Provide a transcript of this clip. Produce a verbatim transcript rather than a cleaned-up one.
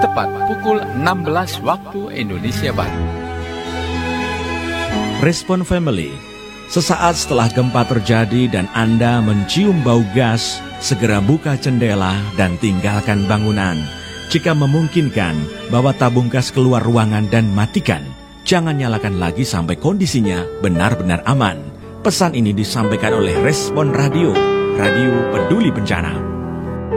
tepat pukul enam belas waktu Indonesia Barat. Respon Family. Sesaat setelah gempa terjadi dan Anda mencium bau gas, segera buka jendela dan tinggalkan bangunan. Jika memungkinkan, bawa tabung gas keluar ruangan dan matikan. Jangan nyalakan lagi sampai kondisinya benar-benar aman. Pesan ini disampaikan oleh Respon Radio, Radio Peduli Bencana.